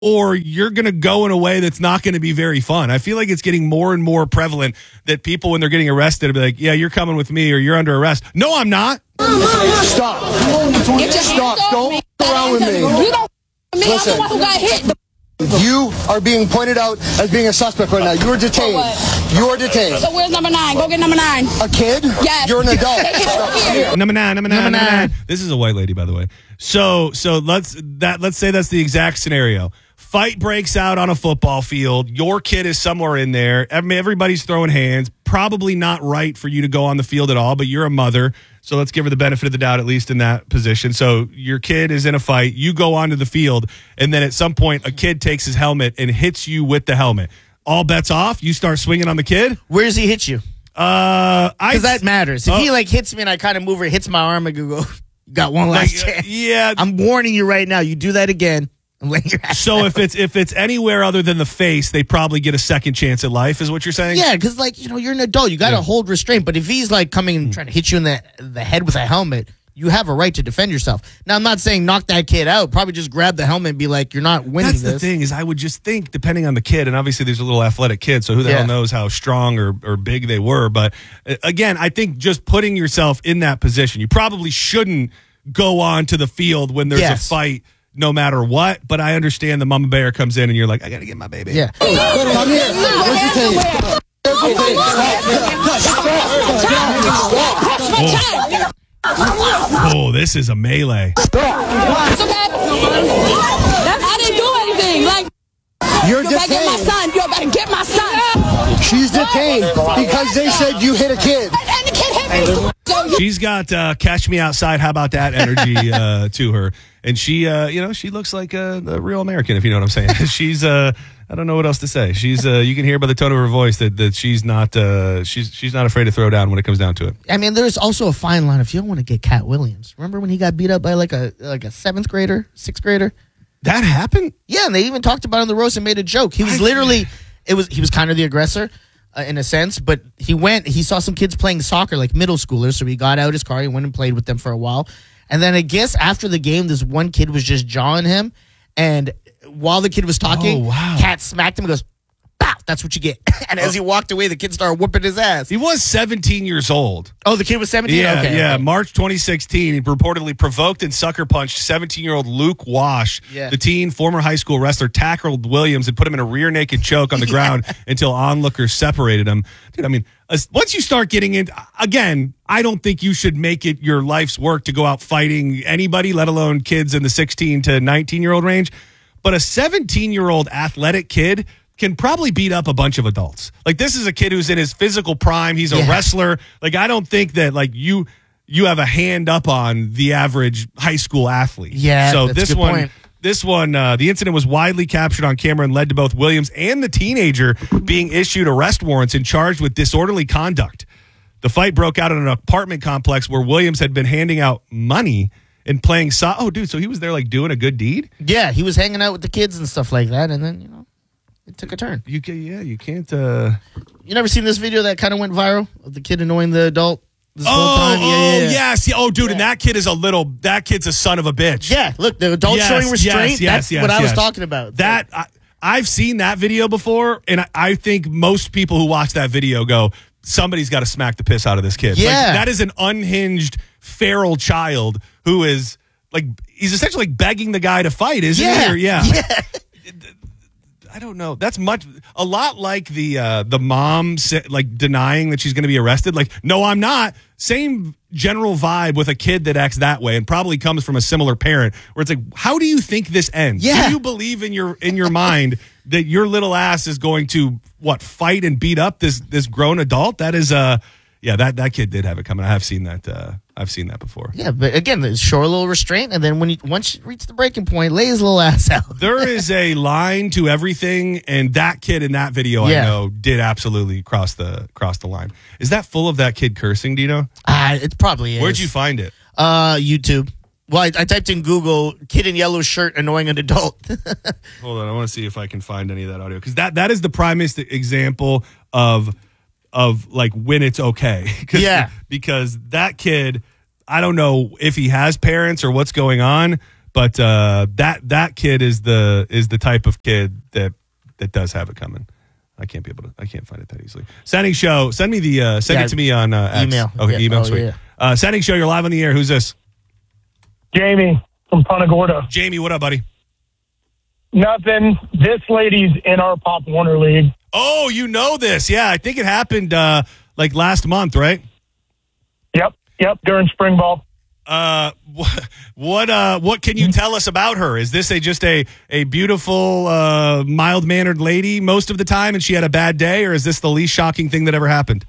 or you're going to go in a way that's not going to be very fun. I feel like it's getting more and more prevalent that people, when they're getting arrested, will be like, yeah, you're coming with me or you're under arrest. No, I'm not. Stop. Stop. Don't around with me. You don't me. I'm the one who got hit. You are being pointed out as being a suspect right now. You are detained. You are detained. So where's number 9? Go get number 9. A kid? Yes. You're an adult. Number nine. This is a white lady, by the way. So let's say that's the exact scenario. Fight breaks out on a football field. Your kid is somewhere in there. Everybody's throwing hands. Probably not right for you to go on the field at all, but you're a mother. So let's give her the benefit of the doubt, at least in that position. So your kid is in a fight. You go onto the field, and then at some point, a kid takes his helmet and hits you with the helmet. All bets off. You start swinging on the kid. Where does he hit you? Because that matters. If he hits me and I kind of move or hits my arm, I go, got one last chance. Yeah. I'm warning you right now. You do that again. So if it's anywhere other than the face, they probably get a second chance at life, is what you're saying? Yeah, because you're an adult. You got to hold restraint. But if he's coming and trying to hit you in the head with a helmet, you have a right to defend yourself. Now, I'm not saying knock that kid out. Probably just grab the helmet and be like, you're not winning this. That's the thing is I would just think, depending on the kid, and obviously there's a little athletic kid, so who the hell knows how strong or big they were. But again, I think just putting yourself in that position, you probably shouldn't go on to the field when there's a fight. No matter what, but I understand the mama bear comes in and you're like, I got to get my baby. Yeah. Come here. Where's your Oh, this is a melee. I didn't do anything. You're better get my detained. son. You better get my son. She's detained because they said you hit a kid. And the kid hit me. She's got Catch Me Outside, how about that energy to her. And she, she looks like a real American, if you know what I'm saying. She's, I don't know what else to say. She's, you can hear by the tone of her voice that she's not afraid to throw down when it comes down to it. I mean, there's also a fine line if you don't want to get Cat Williams. Remember when he got beat up by like a 7th grader, 6th grader? That happened? Yeah, and they even talked about it on the roast and made a joke. He was he was kind of the aggressor in a sense, but he saw some kids playing soccer, like middle schoolers, so he got out his car, he went and played with them for a while. And then I guess after the game, this one kid was just jawing him, and while the kid was talking, Cat smacked him and goes, "Pow, that's what you get." And as he walked away, the kid started whooping his ass. He was 17 years old. Oh, the kid was 17? Yeah, okay. March 2016, he reportedly provoked and sucker punched 17-year-old Luke Wash. Yeah. The teen, former high school wrestler, tackled Williams and put him in a rear naked choke on the ground until onlookers separated him. Dude, I mean, once you start getting into, again, I don't think you should make it your life's work to go out fighting anybody, let alone kids in the 16 to 19-year-old range. But a 17-year-old athletic kid can probably beat up a bunch of adults. Like, this is a kid who's in his physical prime. He's a wrestler. Like, I don't think that, like, you have a hand up on the average high school athlete. Yeah, so that's this a good one point. This one, the incident was widely captured on camera and led to both Williams and the teenager being issued arrest warrants and charged with disorderly conduct. The fight broke out in an apartment complex where Williams had been handing out money and playing oh, dude, so he was there like doing a good deed? Yeah, he was hanging out with the kids and stuff like that, and then, it took a turn. You can't. You never seen this video that kind of went viral of the kid annoying the adult this whole time? Yes. Oh, dude, and that kid's a son of a bitch. Yeah, look, the adult showing restraint. That's what I was talking about. I've seen that video before, and I think most people who watch that video go, somebody's got to smack the piss out of this kid. Yeah. Like, that is an unhinged, feral child who is, like, he's essentially like begging the guy to fight, isn't he? Or, yeah. I don't know. That's a lot like the mom like denying that she's going to be arrested. Like, no, I'm not. Same general vibe with a kid that acts that way and probably comes from a similar parent where it's like, how do you think this ends? Yeah. Do you believe in your mind that your little ass is going to fight and beat up this grown adult? That is that kid did have it coming. I have seen that. I've seen that before. Yeah, but again, show a little restraint, and then once you reach the breaking point, lay his little ass out. There is a line to everything, and that kid in that video, I know, did absolutely cross the line. Is that full of that kid cursing? Do you know? It probably is. Where'd you find it? YouTube. Well, I typed in Google "kid in yellow shirt annoying an adult." Hold on, I want to see if I can find any of that audio because that is the primest example of like when it's okay. Because that kid, I don't know if he has parents or what's going on, But that kid is the type of kid that does have it coming. I can't find it that easily. Sending show. Send me the send it to me on X. Email. Okay, Yeah. email. Oh, Sweet. yeah. Sending show. You're live on the air. Who's this? Jamie from Punta Gorda. Jamie, what up, buddy? Nothing. This lady's in our Pop Warner League. Oh, you know this? Yeah, I think it happened like last month, right? Yep. During spring ball. What can you tell us about her? Is this just a beautiful, mild mannered lady most of the time, and she had a bad day, or is this the least shocking thing that ever happened?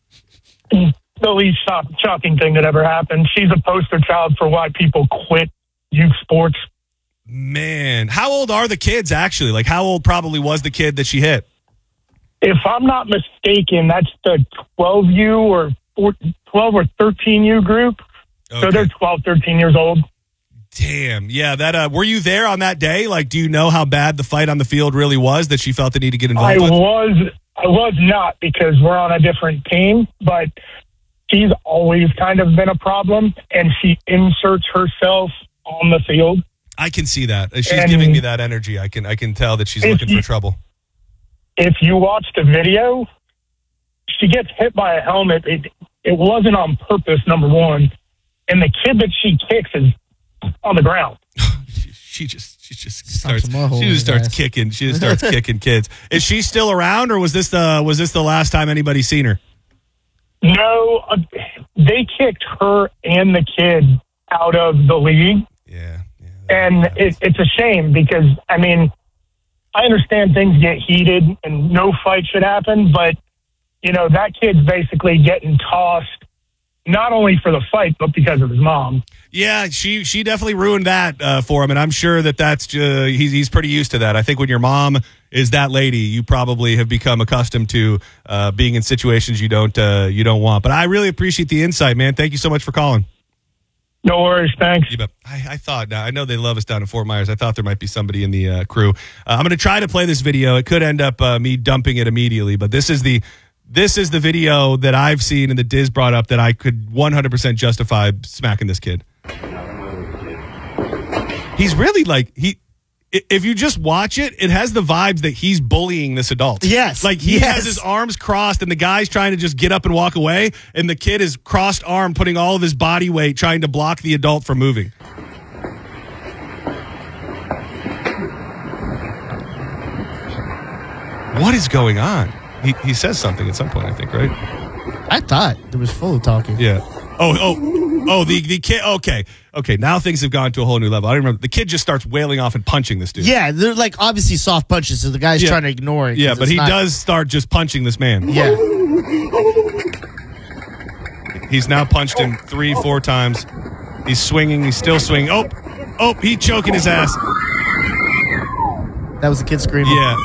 The least shocking thing that ever happened. She's a poster child for why people quit youth sports. Man, how old are the kids actually? Like, how old probably was the kid that she hit? If I'm not mistaken, that's the 12U or 12 or 13U group. Okay. So they're 12, 13 years old. Damn. Yeah, that were you there on that day? Like, do you know how bad the fight on the field really was that she felt the need to get involved with? I was not, because we're on a different team, but she's always kind of been a problem, and she inserts herself on the field. I can see that. She's giving me that energy. I can tell that she's looking for trouble. If you watch the video, she gets hit by a helmet. It wasn't on purpose, number one. And the kid that she kicks is on the ground. She just starts ass. kicking. She just starts kicking kids. Is she still around, or was this the last time anybody's seen her? No, they kicked her and the kid out of the league. Yeah. And it's a shame, because, I mean, I understand things get heated and no fight should happen, but, you know, that kid's basically getting tossed, not only for the fight, but because of his mom. Yeah, she definitely ruined that for him, and I'm sure that's he's pretty used to that. I think when your mom is that lady, you probably have become accustomed to being in situations you don't want. But I really appreciate the insight, man. Thank you so much for calling. No worries, thanks. Yeah, but I thought, I know they love us down in Fort Myers. I thought there might be somebody in the crew. I'm going to try to play this video. It could end up me dumping it immediately, but this is the video that I've seen and that Diz brought up that I could 100% justify smacking this kid. He's really if you just watch it, it has the vibes that he's bullying this adult. Yes. Like he has his arms crossed and the guy's trying to just get up and walk away, and the kid is crossed arm, putting all of his body weight trying to block the adult from moving. What is going on? He says something at some point, I think, right? I thought it was full of talking. Yeah. The kid. Okay. Now things have gone to a whole new level. I don't remember. The kid just starts wailing off and punching this dude. Yeah, they're like obviously soft punches, so the guy's trying to ignore it. Yeah, but he does start just punching this man. Yeah. He's now punched him 3-4 times. He's swinging. He's still swinging. Oh, he's choking his ass. That was the kid screaming. Yeah.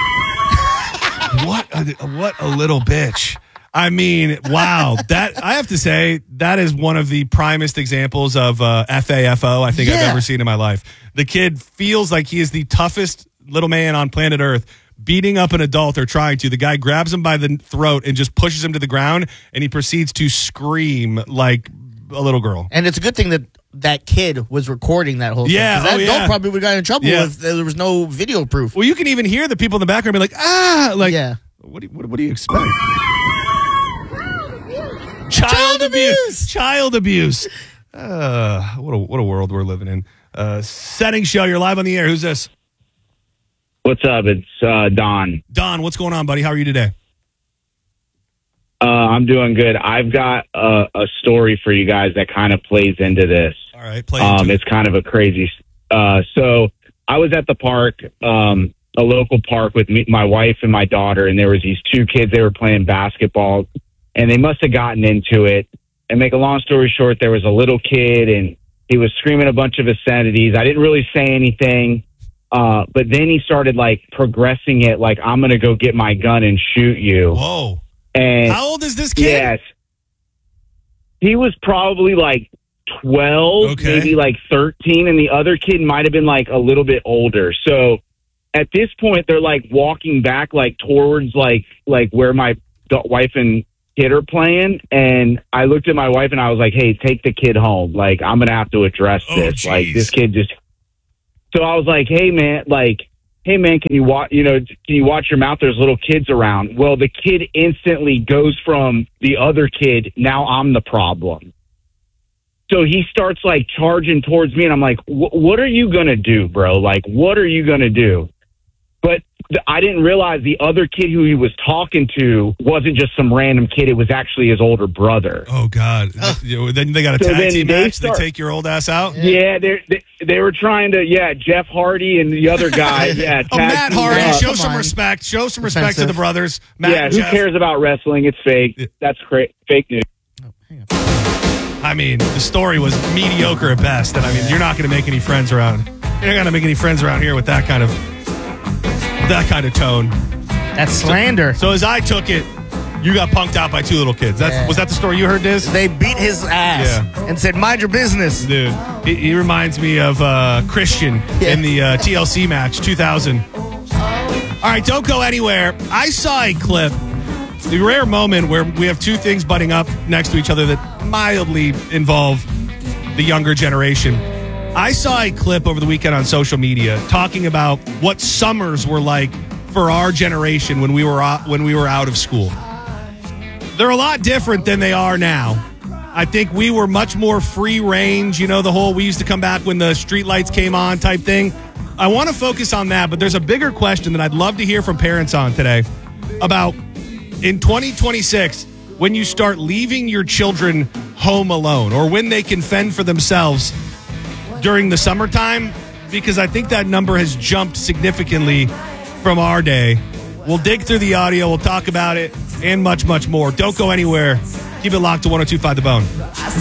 What a little bitch. I mean, wow. That I have to say, that is one of the primest examples of FAFO I think I've ever seen in my life. The kid feels like he is the toughest little man on planet Earth, beating up an adult or trying to. The guy grabs him by the throat and just pushes him to the ground, and he proceeds to scream like a little girl. And it's a good thing that kid was recording that whole thing. Yeah, 'Cause that adult probably would have got in trouble if there was no video proof. Well, you can even hear the people in the background be like, yeah. What do you expect? Child abuse. What a world we're living in. Setting show. You're live on the air. Who's this? What's up? It's Don. Don, what's going on, buddy? How are you today? I'm doing good. I've got a story for you guys that kind of plays into this. All right, play into it's kind of a crazy. So I was at the park, a local park with my wife and my daughter, and there was these two kids. They were playing basketball, and they must have gotten into it. And make a long story short, there was a little kid, and he was screaming a bunch of obscenities. I didn't really say anything, but then he started like progressing it, like I'm going to go get my gun and shoot you. Whoa! And how old is this kid? Yes, he was probably like 12, maybe like 13, and the other kid might have been like a little bit older. So at this point, they're like walking back, like towards like where my wife and kid are playing. And I looked at my wife and I was like, "Hey, take the kid home. Like, I'm gonna have to address this. Geez. Like, this kid just So I was like, hey man, can you watch your mouth? There's little kids around. Well, the kid instantly goes from the other kid. Now I'm the problem. So he starts like charging towards me, and I'm like, what are you going to do, bro? Like, what are you going to do? But I didn't realize the other kid who he was talking to wasn't just some random kid. It was actually his older brother. Oh, God. Then they got a tag team match. They take your old ass out? Yeah, they were trying to, Jeff Hardy and the the guy. Yeah, Matt Hardy. Show some on. respect. Show some respect to the brothers. Matt who cares about wrestling? It's fake. That's fake news. I mean, the story was mediocre at best. And I mean, you're not going to make any friends around. You're not going to make any friends around here with that kind of tone. That's slander. So as I took it, you got punked out by two little kids. Was that the story you heard, Diz? They beat his ass and said, mind your business. Dude, he reminds me of Christian in the TLC match 2000. All right, don't go anywhere. I saw a clip, the rare moment where we have two things butting up next to each other that mildly involve the younger generation. I saw a clip over the weekend on social media talking about what summers were like for our generation when we were out of school. They're a lot different than they are now. I think we were much more free range, the whole we used to come back when the street lights came on type thing. I want to focus on that, but there's a bigger question that I'd love to hear from parents on today about in 2026 when you start leaving your children home alone or when they can fend for themselves during the summertime, because I think that number has jumped significantly from our day. We'll dig through the audio. We'll talk about it and much, much more. Don't go anywhere. Keep it locked to 102.5 The Bone.